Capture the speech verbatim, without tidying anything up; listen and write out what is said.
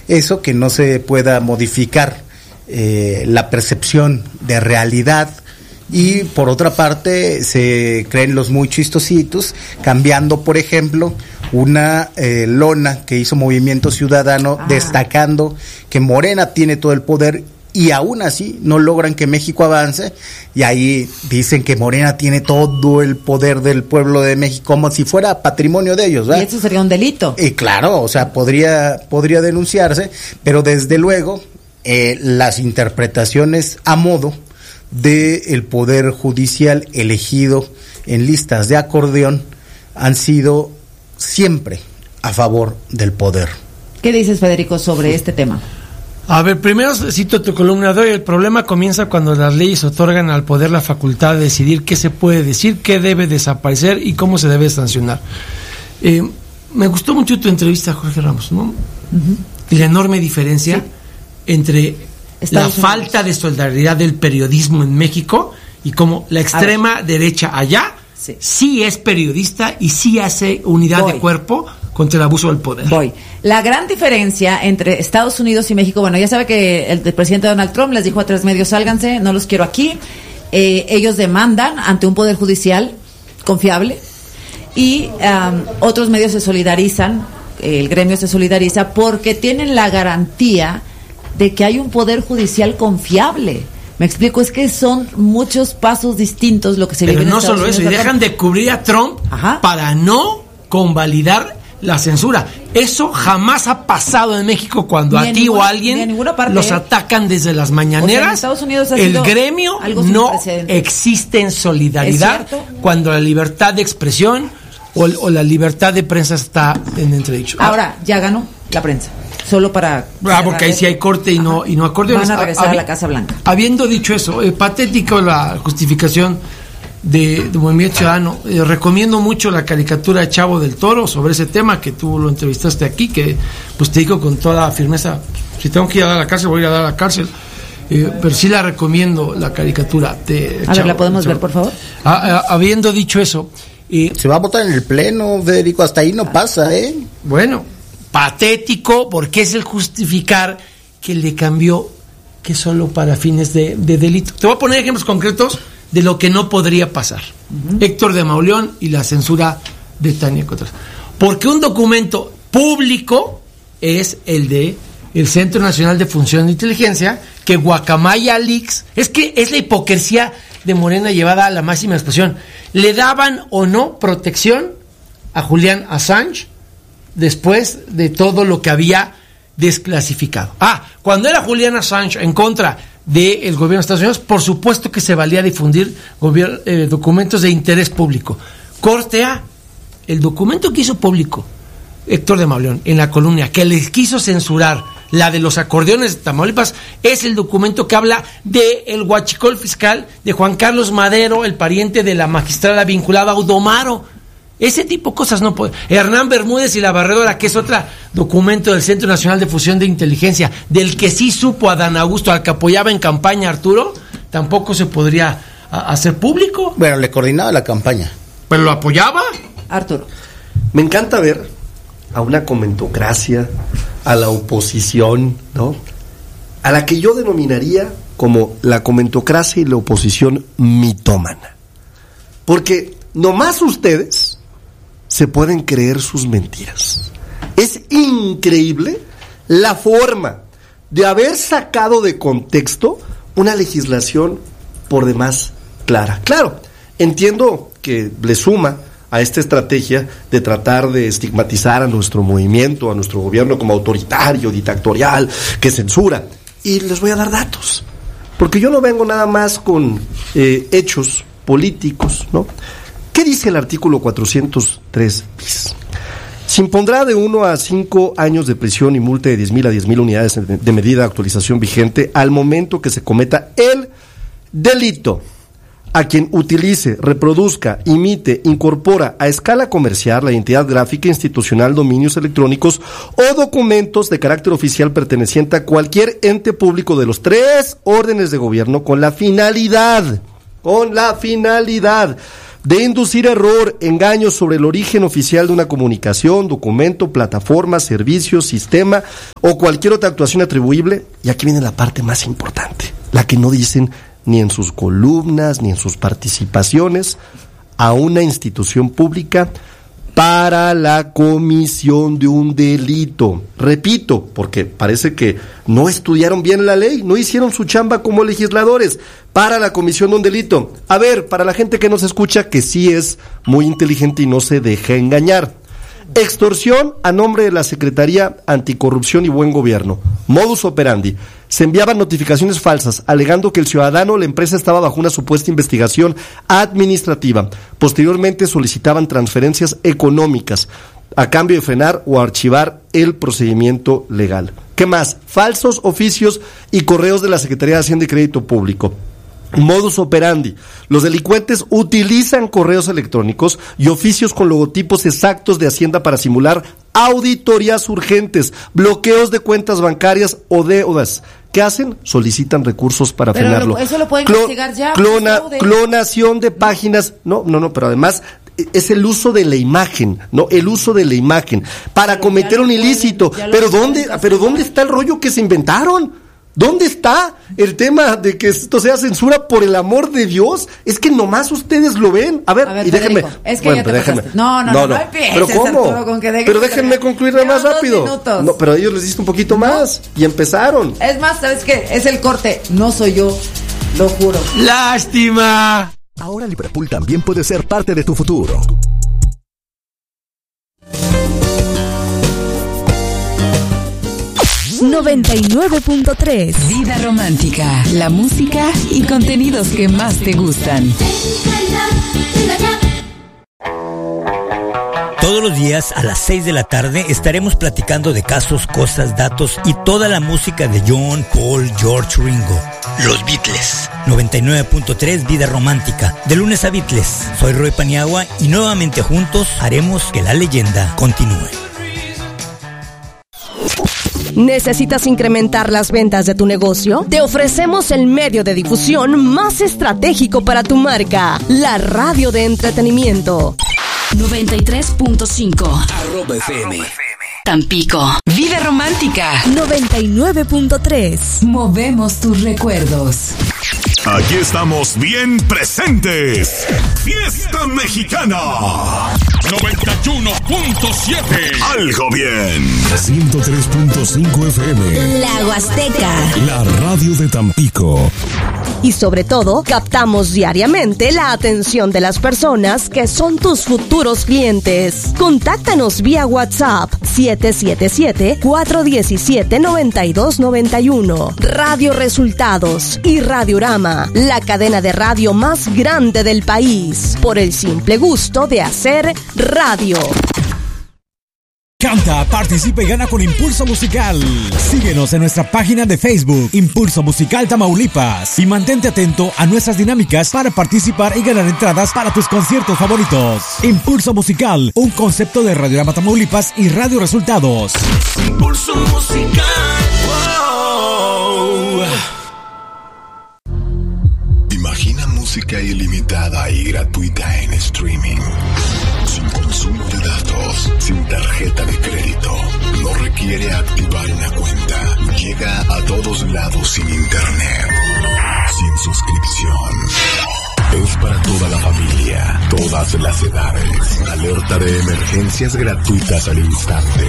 eso, que no se pueda modificar eh, la percepción de realidad. Y por otra parte se creen los muy chistositos, cambiando por ejemplo una eh, lona que hizo Movimiento Ciudadano, ah. destacando que Morena tiene todo el poder y aún así no logran que México avance, y ahí dicen que Morena tiene todo el poder del pueblo de México como si fuera patrimonio de ellos, ¿verdad? Y eso sería un delito. Y claro, o sea, podría podría denunciarse, pero desde luego eh, las interpretaciones a modo del Poder Judicial elegido en listas de acordeón han sido siempre a favor del poder. ¿Qué dices, Federico, sobre este tema? A ver, primero cito tu columna de hoy. El problema comienza cuando las leyes otorgan al poder la facultad de decidir qué se puede decir, qué debe desaparecer y cómo se debe sancionar. Eh, me gustó mucho tu entrevista, Jorge Ramos, ¿no? Uh-huh. Y la enorme diferencia sí. entre Estados la Unidos. Falta de solidaridad del periodismo en México y cómo la extrema derecha allá sí. sí es periodista y sí hace unidad Voy. de cuerpo contra el abuso del poder. Voy. La gran diferencia entre Estados Unidos y México, bueno, ya sabe que el, el presidente Donald Trump les dijo a tres medios, sálganse, no los quiero aquí. Eh, ellos demandan ante un poder judicial confiable y um, otros medios se solidarizan, el gremio se solidariza porque tienen la garantía de que hay un poder judicial confiable. Me explico, es que son muchos pasos distintos lo que se vive en Estados Estados Unidos. Pero no solo eso, y dejan de cubrir a Trump Ajá. para no convalidar la censura. Eso jamás ha pasado en México cuando ni a ti ninguna, o a alguien parte, los atacan desde las mañaneras. O sea, en Estados Unidos ha el gremio no existe en solidaridad cuando la libertad de expresión o, o la libertad de prensa está en entredicho. Ahora, ya ganó la prensa. Solo para... Ah, porque ahí sí hay corte y no, y no acordeones. Van a regresar a, a la Casa Blanca. Habiendo dicho eso, eh, patético la justificación de, de Movimiento Ciudadano. Eh, recomiendo mucho la caricatura de Chavo del Toro sobre ese tema, que tú lo entrevistaste aquí, que pues te digo con toda firmeza, si tengo que ir a dar a la cárcel, voy a ir a dar a la cárcel. Eh, pero sí la recomiendo, la caricatura de A Chavo, ver, ¿la podemos ver, por favor? Ah, ah, habiendo dicho eso... Eh, Se va a votar en el pleno, Federico, hasta ahí no pasa, ¿eh? Bueno... patético, porque es el justificar que le cambió que solo para fines de, de delito. Te voy a poner ejemplos concretos de lo que no podría pasar. Uh-huh. Héctor de Mauleón y la censura de Tania Cotras. Porque un documento público es el de el Centro Nacional de Función de Inteligencia, que Guacamaya Leaks, es que es la hipocresía de Morena llevada a la máxima expresión. ¿Le daban o no protección a Julian Assange después de todo lo que había desclasificado? Ah, cuando era Julian Assange en contra del gobierno de Estados Unidos, por supuesto que se valía difundir gobier- eh, documentos de interés público. Corte A, el documento que hizo público Héctor de Mauleón en la columna, que les quiso censurar, la de los acordeones de Tamaulipas, es el documento que habla de el huachicol fiscal de Juan Carlos Madero, el pariente de la magistrada vinculada a Audomaro. Ese tipo de cosas no puede. Hernán Bermúdez y la Barredora, que es otro documento del Centro Nacional de Fusión de Inteligencia, del que sí supo Adán Augusto, al que apoyaba en campaña Arturo, tampoco se podría a, hacer público. Bueno, le coordinaba la campaña. ¿Pero lo apoyaba? Arturo. Me encanta ver a una comentocracia, a la oposición, ¿no? A la que yo denominaría como la comentocracia y la oposición mitómana. Porque nomás ustedes se pueden creer sus mentiras. Es increíble la forma de haber sacado de contexto una legislación por demás clara. Claro, entiendo que le suma a esta estrategia de tratar de estigmatizar a nuestro movimiento, a nuestro gobierno como autoritario, dictatorial, que censura. Y les voy a dar datos, porque yo no vengo nada más con eh, hechos políticos, ¿no? ¿Qué dice el artículo cuatrocientos tres bis? Se impondrá de uno a cinco años de prisión y multa de diez mil a diez mil unidades de medida de actualización vigente al momento que se cometa el delito a quien utilice, reproduzca, imite, incorpora a escala comercial la identidad gráfica, institucional, dominios electrónicos o documentos de carácter oficial perteneciente a cualquier ente público de los tres órdenes de gobierno con la finalidad, con la finalidad de inducir error, engaños sobre el origen oficial de una comunicación, documento, plataforma, servicio, sistema o cualquier otra actuación atribuible. Y aquí viene la parte más importante, la que no dicen ni en sus columnas ni en sus participaciones, a una institución pública para la comisión de un delito. Repito, porque parece que no estudiaron bien la ley, no hicieron su chamba como legisladores, para la comisión de un delito. A ver, para la gente que nos escucha, que sí es muy inteligente y no se deja engañar. Extorsión a nombre de la Secretaría Anticorrupción y Buen Gobierno. Modus operandi. Se enviaban notificaciones falsas, alegando que el ciudadano o la empresa estaba bajo una supuesta investigación administrativa. Posteriormente solicitaban transferencias económicas a cambio de frenar o archivar el procedimiento legal. ¿Qué más? Falsos oficios y correos de la Secretaría de Hacienda y Crédito Público. Modus operandi. Los delincuentes utilizan correos electrónicos y oficios con logotipos exactos de Hacienda para simular auditorías urgentes, bloqueos de cuentas bancarias o deudas. ¿Qué hacen? Solicitan recursos para pero frenarlo. Lo, eso lo pueden Clo- investigar ya. Clona, clonación de páginas. No, no, no, pero además es el uso de la imagen, ¿no? El uso de la imagen para pero cometer un pueden, ilícito. Pero ¿dónde, pero ¿dónde está el rollo que se inventaron? ¿Dónde está el tema de que esto sea censura, por el amor de Dios? Es que nomás ustedes lo ven. A ver, A ver, y déjenme. Federico, es que bueno, ya te déjenme. pasaste. No, no, no, no empieces, ¿Pero cómo? Arturo, con que dejes pero de déjenme terminar. concluir nada más Llevan dos rápido. minutos. No, pero a ellos les diste un poquito más y empezaron. Es más, ¿sabes qué? Es el corte. No soy yo, lo juro. ¡Lástima! Ahora Liverpool también puede ser parte de tu futuro. noventa y nueve punto tres Vida romántica, la música y contenidos que más te gustan. Todos los días a las seis de la tarde estaremos platicando de casos, cosas, datos y toda la música de John, Paul, George, Ringo. Los Beatles. noventa y nueve punto tres Vida romántica. De lunes a Beatles. Soy Roy Paniagua y nuevamente juntos haremos que la leyenda continúe. ¿Necesitas incrementar las ventas de tu negocio? Te ofrecemos el medio de difusión más estratégico para tu marca, la radio de entretenimiento. noventa y tres punto cinco Arroba F M. Tampico. Vida romántica. noventa y nueve punto tres Movemos tus recuerdos. Aquí estamos bien presentes. Fiesta Mexicana. noventa y uno punto siete. Algo bien. ciento tres punto cinco F M. La Huasteca. La radio de Tampico. Y sobre todo, captamos diariamente la atención de las personas que son tus futuros clientes. Contáctanos vía WhatsApp siete siete siete, cuatro uno siete, nueve dos nueve uno. Radio Resultados y Radiorama, la cadena de radio más grande del país, por el simple gusto de hacer radio. Canta, participa y gana con Impulso Musical. Síguenos en nuestra página de Facebook, Impulso Musical Tamaulipas, y mantente atento a nuestras dinámicas para participar y ganar entradas para tus conciertos favoritos. Impulso Musical, un concepto de Radiorama Tamaulipas y Radio Resultados. Impulso Musical. Wow. Imagina música ilimitada y gratuita en streaming. Sin consumo de datos, sin tarjeta de crédito. No requiere activar una cuenta. Llega a todos lados sin internet. Sin suscripción. Es para toda la familia, todas las edades. Alerta de emergencias gratuitas al instante.